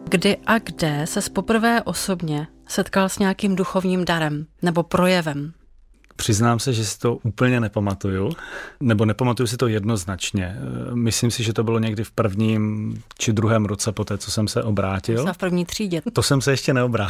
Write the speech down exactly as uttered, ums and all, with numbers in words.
Kdy a kde ses poprvé osobně setkal s nějakým duchovním darem nebo projevem? Přiznám se, že si to úplně nepamatuju, nebo nepamatuju si to jednoznačně. Myslím si, že to bylo někdy v prvním či druhém roce po té, co jsem se obrátil. V první třídě. To jsem se ještě neobrátil.